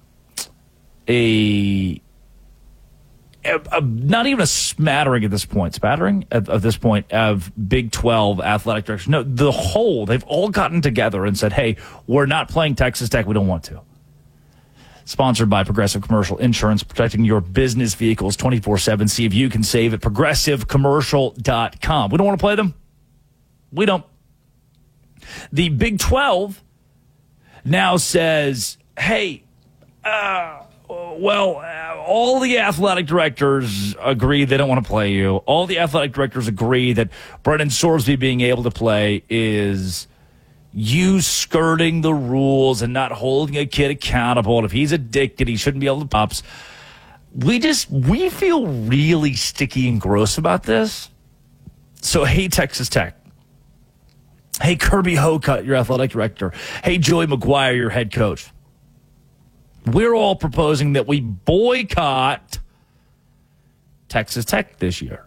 a... A, a, not even a smattering at this point, spattering at, at this point of Big twelve athletic directors. No, the whole, they've all gotten together and said, hey, we're not playing Texas Tech. We don't want to. Sponsored by Progressive Commercial Insurance, protecting your business vehicles twenty-four seven. See if you can save at progressive commercial dot com. We don't want to play them. We don't. The Big twelve now says, hey, uh, well, uh, all the athletic directors agree they don't want to play you. All the athletic directors agree that Brendan Sorsby being able to play is you skirting the rules and not holding a kid accountable. And if he's addicted, he shouldn't be able to pops. We just, we feel really sticky and gross about this. So, hey, Texas Tech. Hey, Kirby Hocutt, your athletic director. Hey, Joey McGuire, your head coach. We're all proposing that we boycott Texas Tech this year.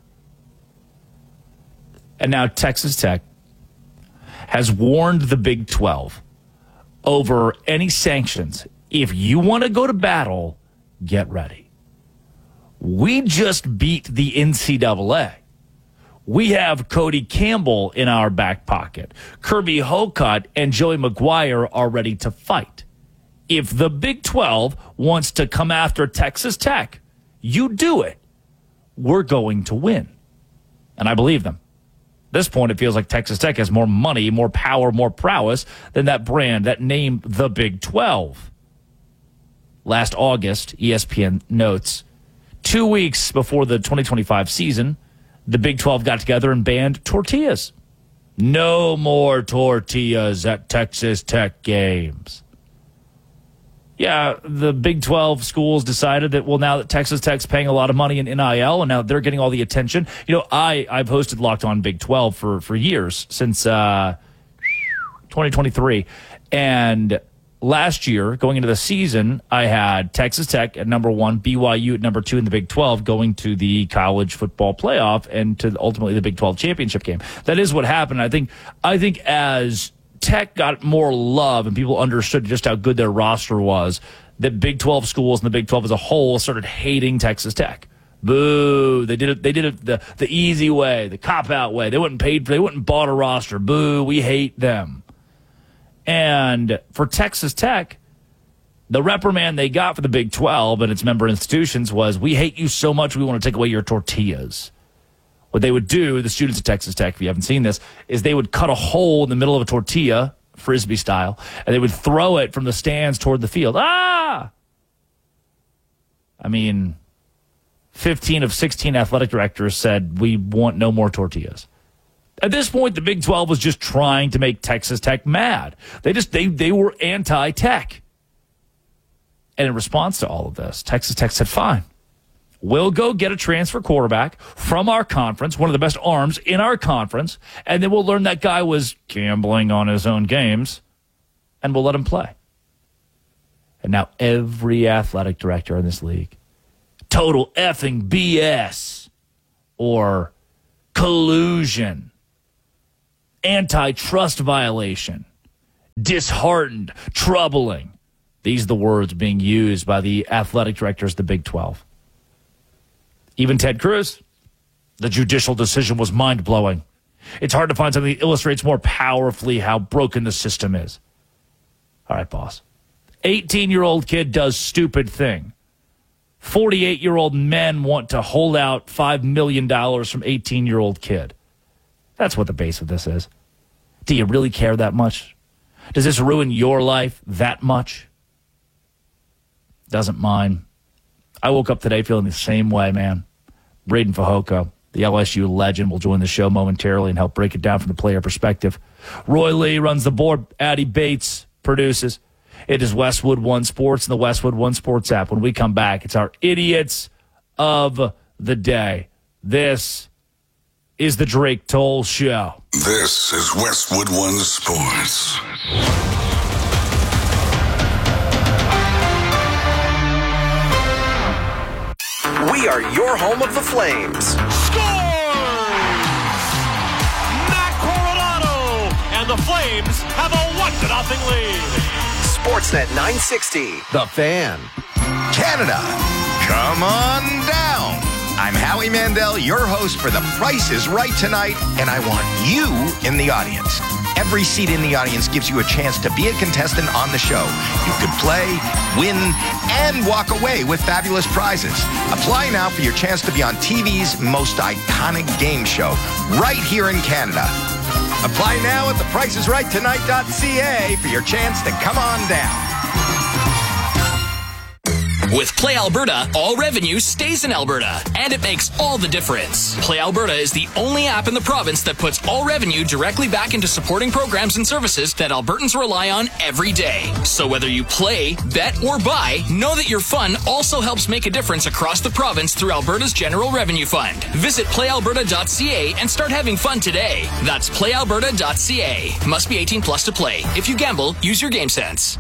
And now Texas Tech has warned the Big twelve over any sanctions. If you want to go to battle, get ready. We just beat the N C double A. We have Cody Campbell in our back pocket. Kirby Hocutt and Joey McGuire are ready to fight. If the Big twelve wants to come after Texas Tech, you do it. We're going to win. And I believe them. At this point, it feels like Texas Tech has more money, more power, more prowess than that brand, that name, the Big twelve. Last August, E S P N notes, two weeks before the twenty twenty-five season, the Big twelve got together and banned tortillas. No more tortillas at Texas Tech games. Yeah, the Big twelve schools decided that, well, now that Texas Tech's paying a lot of money in N I L and now they're getting all the attention. You know, I, I've hosted Locked On Big twelve for, for years, since uh, twenty twenty-three. And last year, going into the season, I had Texas Tech at number one, B Y U at number two in the Big twelve, going to the college football playoff and to ultimately the Big twelve championship game. That is what happened. I think, I think as Tech got more love and people understood just how good their roster was, that Big twelve schools and the Big twelve as a whole started hating Texas Tech. Boo! They did it. They did it the the easy way, the cop out way. They wouldn't paid. They wouldn't bought a roster. Boo! We hate them. And for Texas Tech, the reprimand they got for the Big twelve and its member institutions was, "We hate you so much, we want to take away your tortillas." What they would do, the students at Texas Tech, if you haven't seen this, is they would cut a hole in the middle of a tortilla Frisbee style, and they would throw it from the stands toward the field. Ah! I mean, fifteen of sixteen athletic directors said, we want no more tortillas. At this point, the Big twelve was just trying to make Texas Tech mad. They just they they were anti-Tech. And in response to all of this, Texas Tech said, fine, we'll go get a transfer quarterback from our conference, one of the best arms in our conference, and then we'll learn that guy was gambling on his own games, and we'll let him play. And now every athletic director in this league, total effing B S or collusion, antitrust violation, disheartened, troubling. These are the words being used by the athletic directors of the Big twelve. Even Ted Cruz, the judicial decision was mind-blowing. It's hard to find something that illustrates more powerfully how broken the system is. All right, boss. eighteen-year-old kid does stupid thing. forty-eight-year-old men want to hold out five million dollars from eighteen-year-old kid. That's what the base of this is. Do you really care that much? Does this ruin your life that much? Doesn't mine. I woke up today feeling the same way, man. Braden Fajoko, the L S U legend, will join the show momentarily and help break it down from the player perspective. Roy Lee runs the board. Addie Bates produces. It is Westwood One Sports and the Westwood One Sports app. When we come back, it's our Idiots of the Day. This is the Drake Toll Show. This is Westwood One Sports. We are your home of the Flames. Score! Matt Coronado! And the Flames have a one to nothing lead. Sportsnet nine sixty. The Fan. Canada, come on down. I'm Howie Mandel, your host for The Price is Right tonight, and I want you in the audience. Every seat in the audience gives you a chance to be a contestant on the show. You could play, win, and walk away with fabulous prizes. Apply now for your chance to be on T V's most iconic game show, right here in Canada. Apply now at the price is right tonight dot c a for your chance to come on down. With Play Alberta, all revenue stays in Alberta, and it makes all the difference. Play Alberta is the only app in the province that puts all revenue directly back into supporting programs and services that Albertans rely on every day. So whether you play, bet, or buy, know that your fun also helps make a difference across the province through Alberta's General Revenue Fund. Visit play alberta dot c a and start having fun today. That's play alberta dot c a. Must be eighteen plus to play. If you gamble, use your game sense.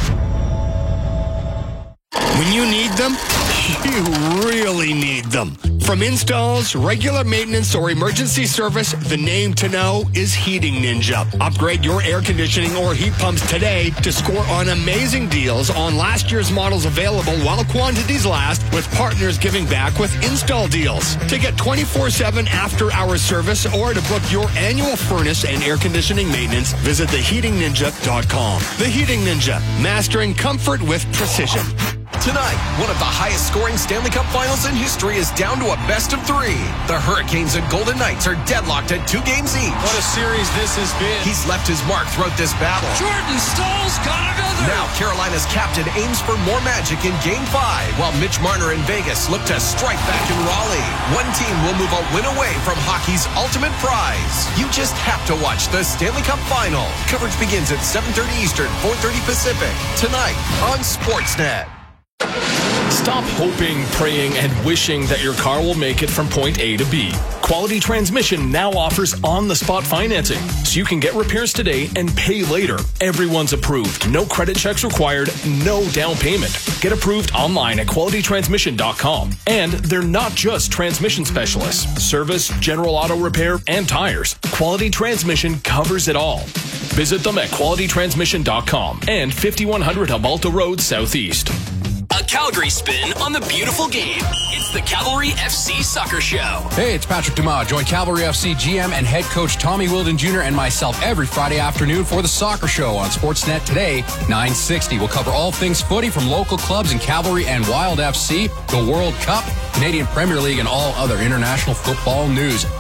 When you need them, you really need them. From installs, regular maintenance, or emergency service, the name to know is Heating Ninja. Upgrade your air conditioning or heat pumps today to score on amazing deals on last year's models available while quantities last, with partners giving back with install deals. To get twenty-four seven after-hours service or to book your annual furnace and air conditioning maintenance, visit the heating ninja dot com. The Heating Ninja, mastering comfort with precision. Tonight, one of the highest scoring Stanley Cup finals in history is down to a best of three. The Hurricanes and Golden Knights are deadlocked at two games each. What a series this has been. He's left his mark throughout this battle. Jordan Staal's got another. Now Carolina's captain aims for more magic in game five, while Mitch Marner in Vegas look to strike back in Raleigh. One team will move a win away from hockey's ultimate prize. You just have to watch the Stanley Cup final. Coverage begins at seven thirty Eastern, four thirty Pacific. Tonight on Sportsnet. Stop hoping, praying, and wishing that your car will make it from point A to B. Quality Transmission now offers on-the-spot financing, so you can get repairs today and pay later. Everyone's approved. No credit checks required, no down payment. Get approved online at quality transmission dot com. And they're not just transmission specialists. Service, general auto repair, and tires. Quality Transmission covers it all. Visit them at quality transmission dot com and fifty-one hundred Hubalta Road Southeast. A Calgary spin on the beautiful game. It's the Cavalry F C Soccer Show. Hey, it's Patrick Dumas. Join Cavalry F C G M and head coach Tommy Wilden Junior and myself every Friday afternoon for the Soccer Show on Sportsnet today, nine sixty. We'll cover all things footy from local clubs in Cavalry and Wild F C, the World Cup, Canadian Premier League, and all other international football news.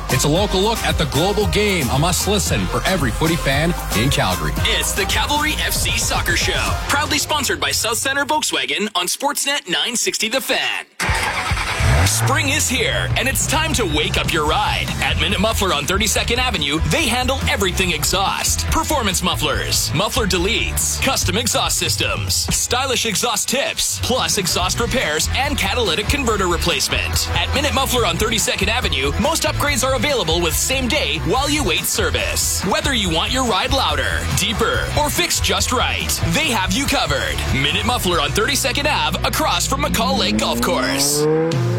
It's a local look at the global game, a must-listen for every footy fan in Calgary. It's the Cavalry F C Soccer Show, proudly sponsored by South Center Volkswagen on Sportsnet nine sixty The Fan. Spring is here, and it's time to wake up your ride. At Minute Muffler on thirty-second Avenue, they handle everything exhaust. Performance mufflers, muffler deletes, custom exhaust systems, stylish exhaust tips, plus exhaust repairs and catalytic converter replacement. At Minute Muffler on thirty-second Avenue, most upgrades are available with same day while you wait service. Whether you want your ride louder, deeper, or fixed just right, they have you covered. Minute Muffler on thirty-second Avenue, across from McCall Lake Golf Course.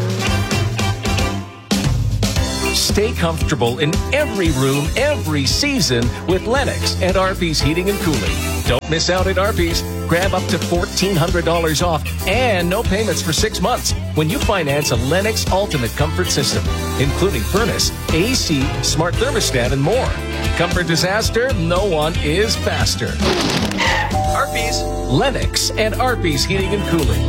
Stay comfortable in every room, every season with Lennox and Arby's Heating and Cooling. Don't miss out at Arby's. Grab up to fourteen hundred dollars off and no payments for six months when you finance a Lennox Ultimate Comfort System, including furnace, A C, smart thermostat, and more. Comfort disaster, no one is faster. Arby's. Lennox and Arby's Heating and Cooling.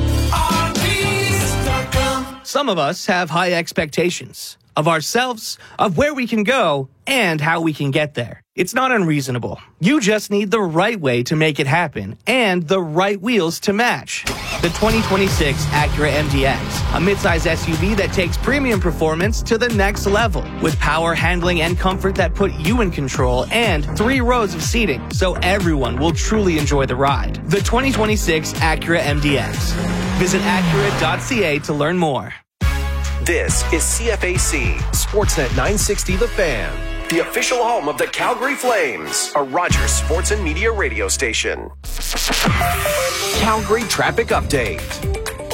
Some of us have high expectations of ourselves, of where we can go, and how we can get there. It's not unreasonable. You just need the right way to make it happen and the right wheels to match. The twenty twenty-six Acura M D X, a midsize S U V that takes premium performance to the next level with power, handling, and comfort that put you in control and three rows of seating so everyone will truly enjoy the ride. The twenty twenty-six Acura M D X. Visit Acura dot C A to learn more. This is C F A C, Sportsnet nine sixty The Fan, the official home of the Calgary Flames, a Rogers Sports and Media radio station. Calgary Traffic Update.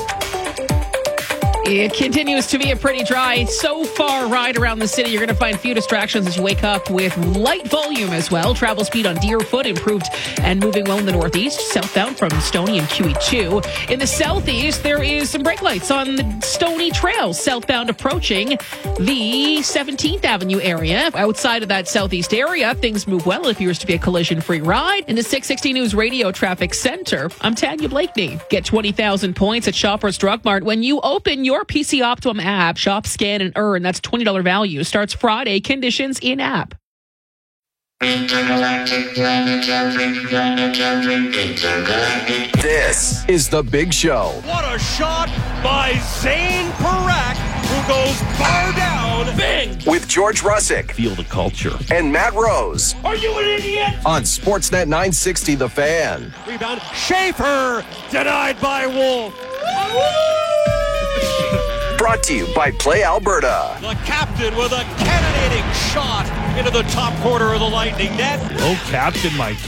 It continues to be a pretty dry so far ride around the city. You're going to find few distractions as you wake up with light volume as well. Travel speed on Deerfoot improved and moving well in the northeast, southbound from Stoney and Q E two. In the southeast, there is some brake lights on the Stoney Trail, southbound approaching the seventeenth Avenue area. Outside of that southeast area, things move well. It appears to be a collision-free ride. In the six sixty News Radio Traffic Center, I'm Tanya Blakeney. Get twenty thousand points at Shoppers Drug Mart when you open your P C Optimum app. Shop, scan, and earn. That's twenty dollars value. Starts Friday. Conditions in app. This is The Big Show. What a shot by Zane Parak, who goes far down. Bing! With George Russick. Feel the culture. And Matt Rose. Are you an idiot? On Sportsnet nine sixty The Fan. Rebound. Schaefer denied by Wolf. Brought to you by Play Alberta. The captain with a cannonading shot into the top corner of the Lightning net. Oh, Captain Mike.